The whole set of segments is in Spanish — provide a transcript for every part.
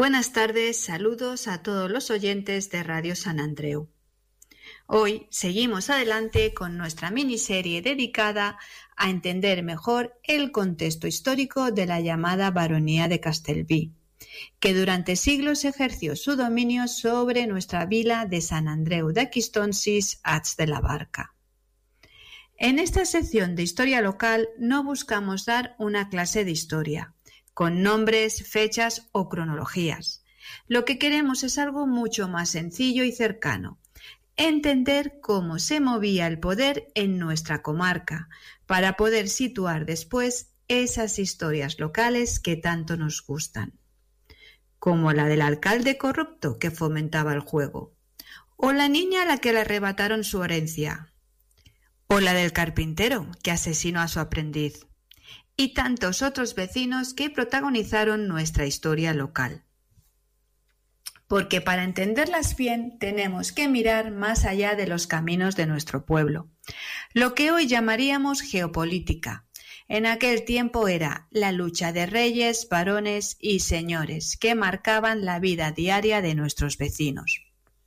Buenas tardes, saludos a todos los oyentes de Radio San Andreu. Hoy seguimos adelante con nuestra miniserie dedicada a entender mejor el contexto histórico de la llamada Baronía de Castellví, que durante siglos ejerció su dominio sobre nuestra vila de San Andreu de Quistonsis, Ats de la Barca. En esta sección de historia local no buscamos dar una clase de historia, con nombres, fechas o cronologías. Lo que queremos es algo mucho más sencillo y cercano, entender cómo se movía el poder en nuestra comarca, para poder situar después esas historias locales que tanto nos gustan, como la del alcalde corrupto que fomentaba el juego, o la niña a la que le arrebataron su herencia, o la del carpintero que asesinó a su aprendiz, y tantos otros vecinos que protagonizaron nuestra historia local. Porque para entenderlas bien tenemos que mirar más allá de los caminos de nuestro pueblo. Lo que hoy llamaríamos geopolítica, en aquel tiempo era la lucha de reyes, varones y señores que marcaban la vida diaria de nuestros vecinos.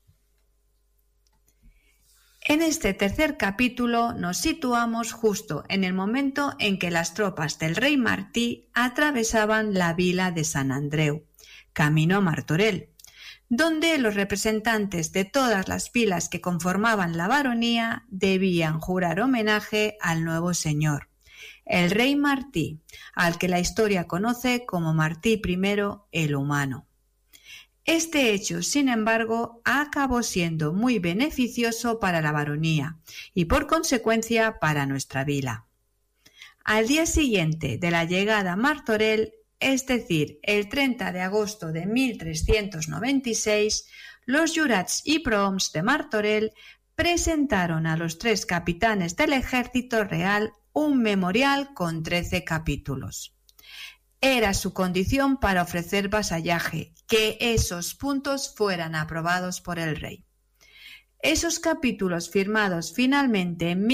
En este tercer capítulo nos situamos justo en el momento en que las tropas del rey Martí atravesaban la vila de San Andreu, camino a Martorell, donde los representantes de todas las vilas que conformaban la baronía debían jurar homenaje al nuevo señor, el rey Martí, al que la historia conoce como Martí I el Humano. Este hecho, sin embargo, acabó siendo muy beneficioso para la baronía y, por consecuencia, para nuestra vila. Al día siguiente de la llegada a Martorell, es decir, el 30 de agosto de 1396, los jurats y prohoms de Martorell presentaron a los 3 capitanes del ejército real un memorial con 13 capítulos. Era su condición para ofrecer vasallaje, que esos puntos fueran aprobados por el rey. Esos capítulos firmados finalmente en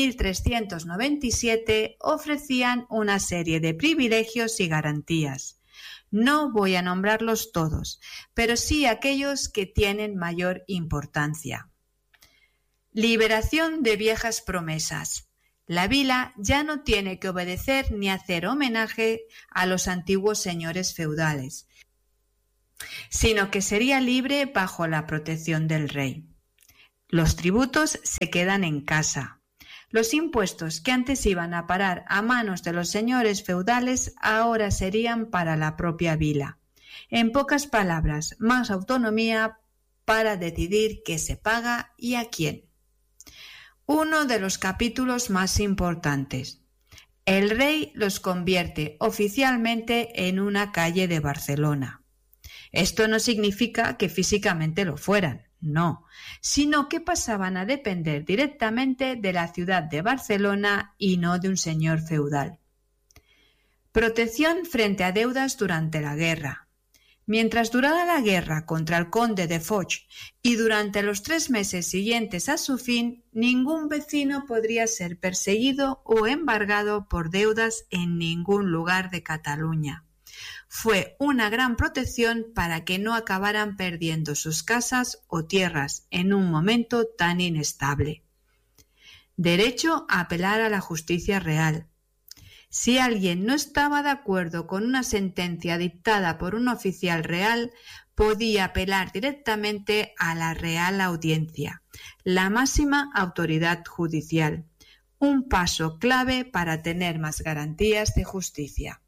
1397 ofrecían una serie de privilegios y garantías. No voy a nombrarlos todos, pero sí aquellos que tienen mayor importancia. Liberación de viejas promesas. La vila ya no tiene que obedecer ni hacer homenaje a los antiguos señores feudales, sino que sería libre bajo la protección del rey. Los tributos se quedan en casa. Los impuestos que antes iban a parar a manos de los señores feudales ahora serían para la propia vila. En pocas palabras, más autonomía para decidir qué se paga y a quién. Uno de los capítulos más importantes. El rey los convierte oficialmente en una calle de Barcelona. Esto no significa que físicamente lo fueran, no, sino que pasaban a depender directamente de la ciudad de Barcelona y no de un señor feudal. Protección frente a deudas durante la guerra. Mientras durara la guerra contra el conde de Foix y durante los 3 meses siguientes a su fin, ningún vecino podría ser perseguido o embargado por deudas en ningún lugar de Cataluña. Fue una gran protección para que no acabaran perdiendo sus casas o tierras en un momento tan inestable. Derecho a apelar a la justicia real. Si alguien no estaba de acuerdo con una sentencia dictada por un oficial real, podía apelar directamente a la Real Audiencia, la máxima autoridad judicial, un paso clave para tener más garantías de justicia.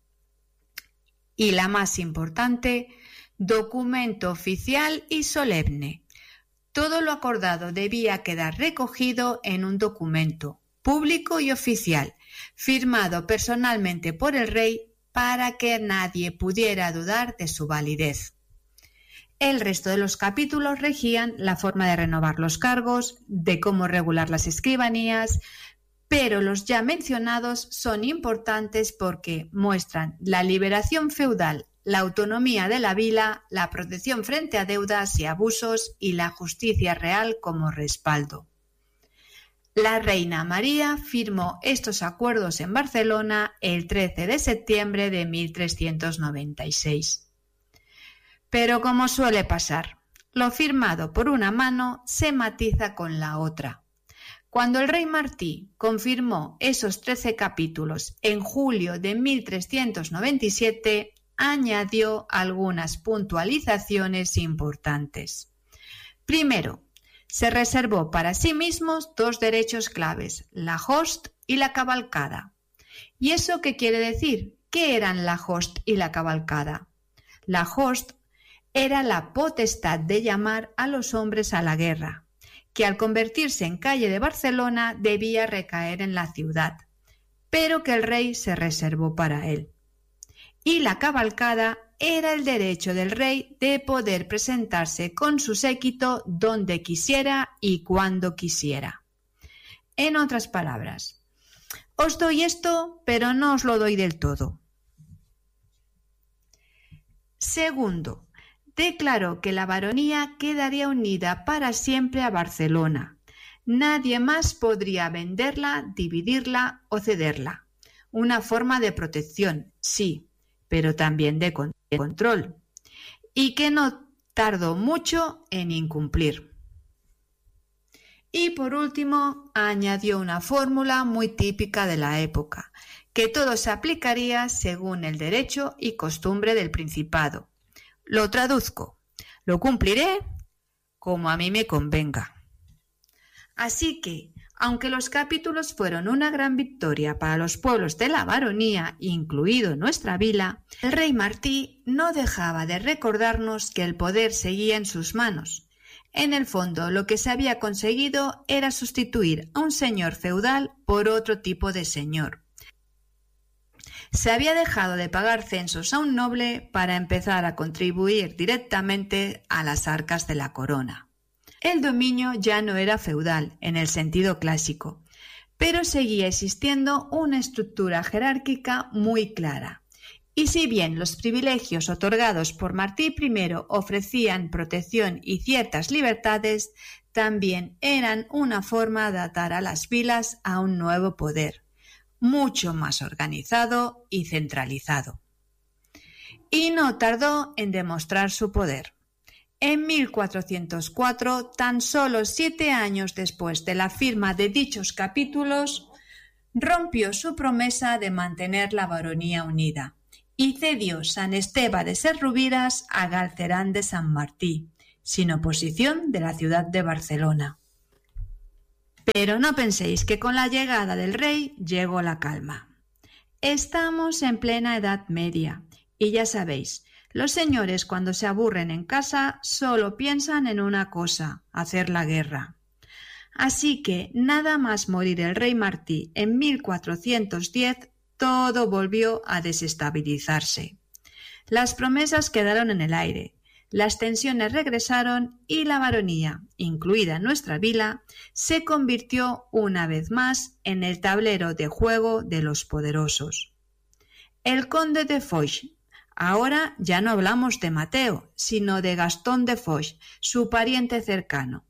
Y la más importante, documento oficial y solemne. Todo lo acordado debía quedar recogido en un documento público y oficial, firmado personalmente por el rey para que nadie pudiera dudar de su validez. El resto de los capítulos regían la forma de renovar los cargos, de cómo regular las escribanías, pero los ya mencionados son importantes porque muestran la liberación feudal, la autonomía de la vila, la protección frente a deudas y abusos y la justicia real como respaldo. La reina María firmó estos acuerdos en Barcelona el 13 de septiembre de 1396. Pero como suele pasar, lo firmado por una mano se matiza con la otra. Cuando el rey Martí confirmó esos 13 capítulos en julio de 1397, añadió algunas puntualizaciones importantes. Primero, se reservó para sí mismos 2 derechos claves, la host y la cabalcada. ¿Y eso qué quiere decir? ¿Qué eran la host y la cabalcada? La host era la potestad de llamar a los hombres a la guerra, que al convertirse en calle de Barcelona debía recaer en la ciudad, pero que el rey se reservó para él. Y la cabalcada era el derecho del rey de poder presentarse con su séquito donde quisiera y cuando quisiera. En otras palabras, os doy esto, pero no os lo doy del todo. Segundo, declaró que la baronía quedaría unida para siempre a Barcelona. Nadie más podría venderla, dividirla o cederla. Una forma de protección, sí, pero también de control. Y que no tardó mucho en incumplir. Y por último, añadió una fórmula muy típica de la época, que todo se aplicaría según el derecho y costumbre del Principado. Lo traduzco. Lo cumpliré como a mí me convenga. Así que, aunque los capítulos fueron una gran victoria para los pueblos de la baronía, incluido nuestra vila, el rey Martí no dejaba de recordarnos que el poder seguía en sus manos. En el fondo, lo que se había conseguido era sustituir a un señor feudal por otro tipo de señor. Se había dejado de pagar censos a un noble para empezar a contribuir directamente a las arcas de la corona. El dominio ya no era feudal en el sentido clásico, pero seguía existiendo una estructura jerárquica muy clara. Y si bien los privilegios otorgados por Martí I ofrecían protección y ciertas libertades, también eran una forma de atar a las vilas a un nuevo poder, mucho más organizado y centralizado. Y no tardó en demostrar su poder. En 1404, tan solo 7 años después de la firma de dichos capítulos, rompió su promesa de mantener la baronía unida y cedió San Esteve de Serrubiras a Galcerán de San Martí, sin oposición de la ciudad de Barcelona. Pero no penséis que con la llegada del rey llegó la calma. Estamos en plena Edad Media y ya sabéis, los señores cuando se aburren en casa solo piensan en una cosa, hacer la guerra. Así que nada más morir el rey Martí en 1410, todo volvió a desestabilizarse. Las promesas quedaron en el aire, las tensiones regresaron y la baronía, incluida nuestra vila, se convirtió una vez más en el tablero de juego de los poderosos. El conde de Foix, ahora ya no hablamos de Mateo, sino de Gastón de Foix, su pariente cercano,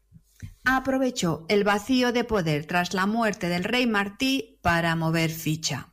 aprovechó el vacío de poder tras la muerte del rey Martí para mover ficha.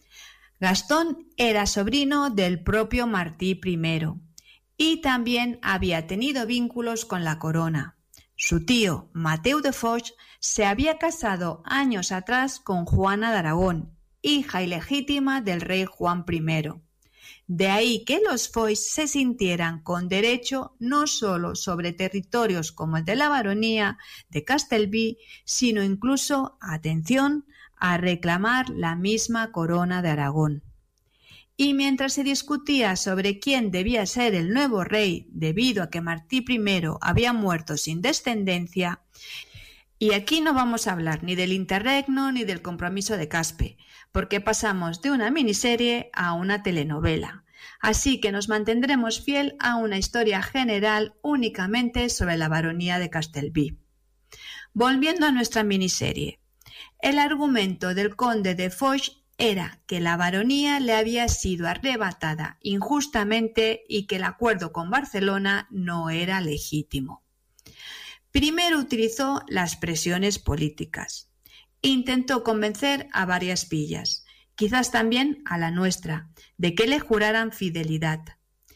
Gastón era sobrino del propio Martí I y también había tenido vínculos con la corona. Su tío, Mateu de Foix, se había casado años atrás con Juana de Aragón, hija ilegítima del rey Juan I. De ahí que los Foix se sintieran con derecho no solo sobre territorios como el de la baronía de Castelví, sino incluso, atención, a reclamar la misma corona de Aragón. Y mientras se discutía sobre quién debía ser el nuevo rey debido a que Martí I había muerto sin descendencia, y aquí no vamos a hablar ni del interregno ni del compromiso de Caspe, porque pasamos de una miniserie a una telenovela. Así que nos mantendremos fiel a una historia general únicamente sobre la baronía de Castelví. Volviendo a nuestra miniserie, el argumento del conde de Foix era que la baronía le había sido arrebatada injustamente y que el acuerdo con Barcelona no era legítimo. Primero utilizó las presiones políticas. Intentó convencer a varias villas, quizás también a la nuestra, de que le juraran fidelidad.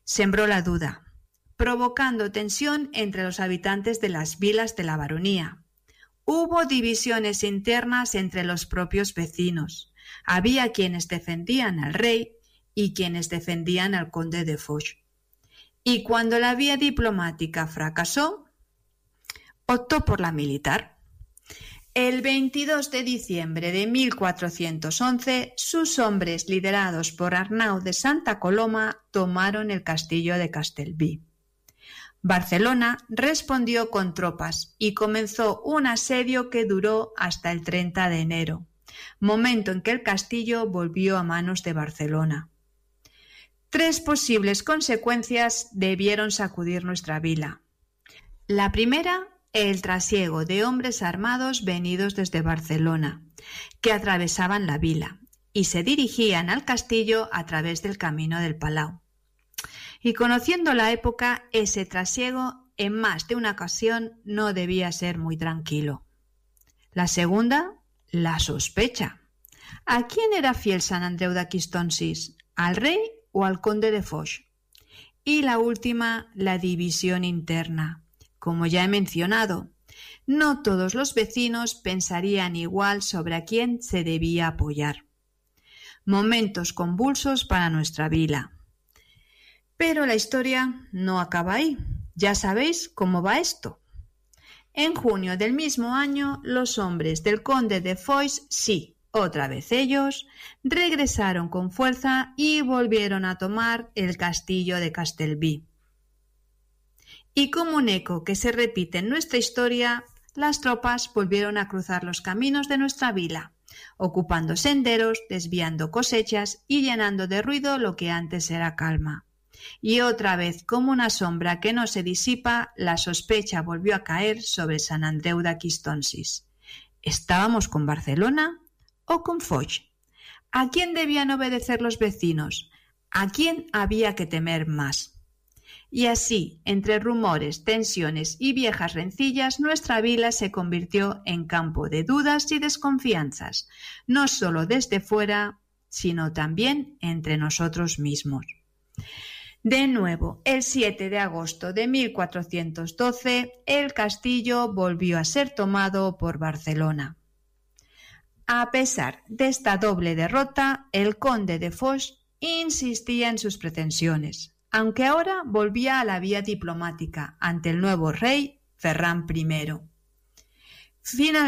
sembró la duda, provocando tensión entre los habitantes de las vilas de la baronía. Hubo divisiones internas entre los propios vecinos. Había quienes defendían al rey y quienes defendían al conde de Foix. Y cuando la vía diplomática fracasó, optó por la militar. El 22 de diciembre de 1411, sus hombres, liderados por Arnau de Santa Coloma, tomaron el castillo de Castelví. Barcelona respondió con tropas y comenzó un asedio que duró hasta el 30 de enero, momento en que el castillo volvió a manos de Barcelona. 3 posibles consecuencias debieron sacudir nuestra vila. La primera, el trasiego de hombres armados venidos desde Barcelona, que atravesaban la vila y se dirigían al castillo a través del camino del Palau. Y conociendo la época, ese trasiego en más de una ocasión no debía ser muy tranquilo. La segunda, la sospecha. ¿A quién era fiel Sant Andreu d'Aquistonsis? ¿Al rey o al conde de Foix? Y la última, la división interna. Como ya he mencionado, no todos los vecinos pensarían igual sobre a quién se debía apoyar. Momentos convulsos para nuestra vila. Pero la historia no acaba ahí. Ya sabéis cómo va esto. En junio del mismo año, los hombres del conde de Foix, sí, otra vez ellos, regresaron con fuerza y volvieron a tomar el castillo de Castelví. Y como un eco que se repite en nuestra historia, las tropas volvieron a cruzar los caminos de nuestra vila, ocupando senderos, desviando cosechas y llenando de ruido lo que antes era calma. Y otra vez, como una sombra que no se disipa, la sospecha volvió a caer sobre Sant Andreu d'Aquistonsis. ¿Estábamos con Barcelona o con Foix? ¿A quién debían obedecer los vecinos? ¿A quién había que temer más? Y así, entre rumores, tensiones y viejas rencillas, nuestra vila se convirtió en campo de dudas y desconfianzas, no solo desde fuera, sino también entre nosotros mismos. De nuevo, el 7 de agosto de 1412, el castillo volvió a ser tomado por Barcelona. A pesar de esta doble derrota, el conde de Foix insistía en sus pretensiones, aunque ahora volvía a la vía diplomática ante el nuevo rey Ferran I. Finalmente,